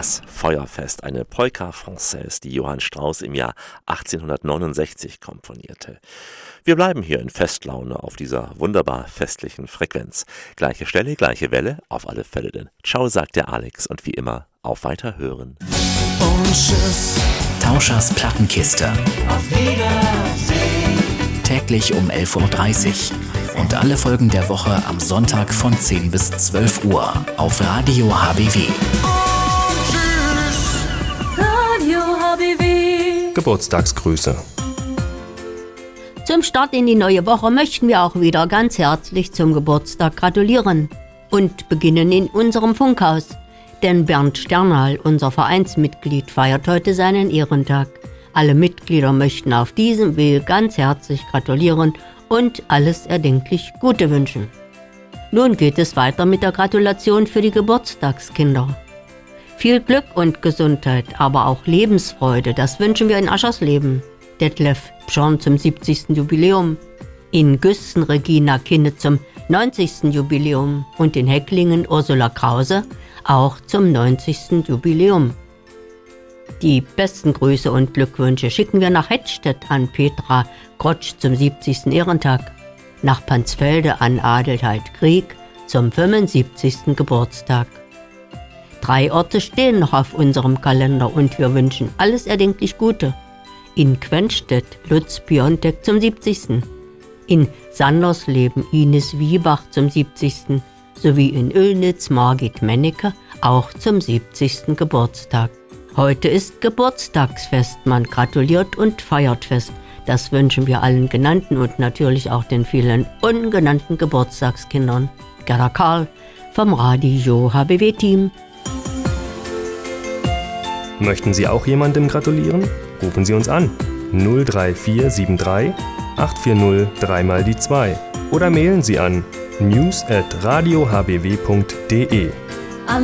Das Feuerfest, eine Polka Française, die Johann Strauss im Jahr 1869 komponierte. Wir bleiben hier in Festlaune auf dieser wunderbar festlichen Frequenz. Gleiche Stelle, gleiche Welle, auf alle Fälle denn. Ciao, sagt der Alex und wie immer, auf Weiterhören. Und tschüss. Tauschers Plattenkiste. Auf Wiedersehen. Täglich um 11.30 Uhr. Und alle Folgen der Woche am Sonntag von 10 bis 12 Uhr auf Radio HBW. Und tschüss. Radio HBW. Geburtstagsgrüße. Zum Start in die neue Woche möchten wir auch wieder ganz herzlich zum Geburtstag gratulieren und beginnen in unserem Funkhaus. Denn Bernd Sternhal, unser Vereinsmitglied, feiert heute seinen Ehrentag. Alle Mitglieder möchten auf diesem Weg ganz herzlich gratulieren und alles erdenklich Gute wünschen. Nun geht es weiter mit der Gratulation für die Geburtstagskinder. Viel Glück und Gesundheit, aber auch Lebensfreude, das wünschen wir in Aschersleben. Detlef Bschorn zum 70. Jubiläum, in Güsten Regina Kinne zum 90. Jubiläum und in Hecklingen Ursula Krause auch zum 90. Jubiläum. Die besten Grüße und Glückwünsche schicken wir nach Hettstedt an Petra Grotsch zum 70. Ehrentag, nach Pansfelde an Adelheid Krieg zum 75. Geburtstag. 3 Orte stehen noch auf unserem Kalender und wir wünschen alles erdenklich Gute. In Quenstedt Lutz Piontek zum 70. In Sandersleben Ines Wiebach zum 70. sowie in Oelnitz Margit Mennecke auch zum 70. Geburtstag. Heute ist Geburtstagsfest, man gratuliert und feiert fest. Das wünschen wir allen Genannten und natürlich auch den vielen ungenannten Geburtstagskindern. Gerda Karl vom Radio HBW-Team. Möchten Sie auch jemandem gratulieren? Rufen Sie uns an 03473 840 3 mal die 2 oder mailen Sie an news@radiohbw.de.